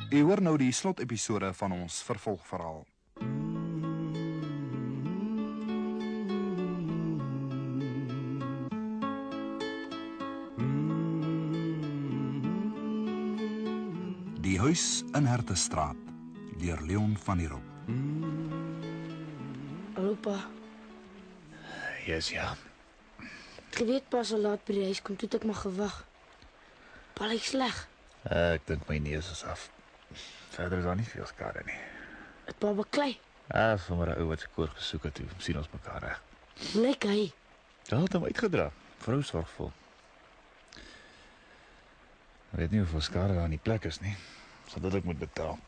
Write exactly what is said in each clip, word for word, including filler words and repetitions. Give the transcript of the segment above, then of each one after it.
U hoor nou die slotepisode van ons vervolgverhaal. Die huis in Hertestraat, deur Leon van der Roop. Hallo pa, Yes, ja. ek weet pas al laat by die huis kom, toe het ek maar gewag. Pa lyk sleg. Uh, ek dink my neus is af. Verder is daar nie veel skade nie. Het pa beklei. Ah, sommer 'n ou wat se koor gesoek het, toe sien ons mekaar reg. Hoe lyk hy? Daar het hom uitgedra. Vrou sorgvol. Ek weet nie hoeveel skade daar aan die plek is nie. Sal dit ek moet betaal.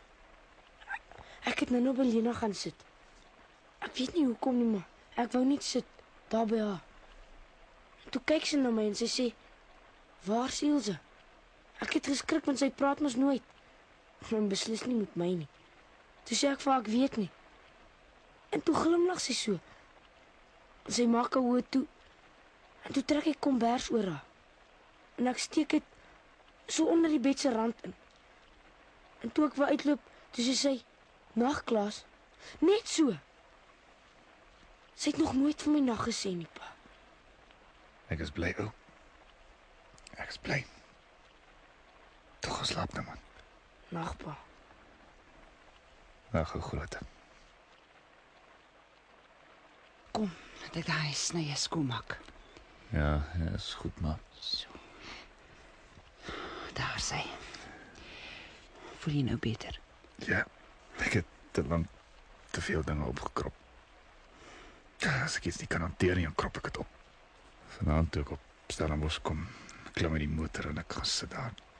Ek het nou nog by Lena gaan sit. Ek weet nie hoekom nie, maar ek wou net sit, daar by haar. Toe kyk sy na my en sy sê, waar is Ilse? Ek het geskrik, want sy praat mos nooit. En beslis nie met my nie. Toe sê ek vir haar, ek weet nie. En toe glimlag sy so. En sy maak haar oë toe. En toe trek ek kombers oor haar. En ek steek het so onder die bed se rand in. En toe ek wou uitloop, toe sê sy, nag Klaas, net so. Sy het nog nooit vir my nag gesê nie, pa. Ek is bly, ou. Ek is bly. Toch geslaap nou, man. Nag, pa. Nou, gou groot. Kom, dat ek daai snye skoonmaak. Ja, ja, is goed, maar. So. Daar sy. Voel jy nou beter? Ja, ek het te lang te veel dinge opgekrop. Ja, as ek iets nie kan hanteer nie, dan krop ek het op. Vanaand toe ek op Stellenbosch kom, klim in die motor en ek gaan sit daar.